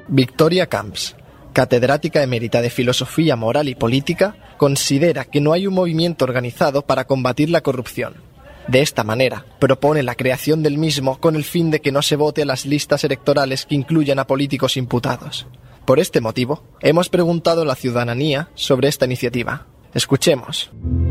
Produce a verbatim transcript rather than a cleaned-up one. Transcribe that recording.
Victoria Camps, catedrática emérita de Filosofía Moral y Política, considera que no hay un movimiento organizado para combatir la corrupción. De esta manera, propone la creación del mismo con el fin de que no se vote a las listas electorales que incluyan a políticos imputados. Por este motivo, hemos preguntado a la ciudadanía sobre esta iniciativa. Escuchemos.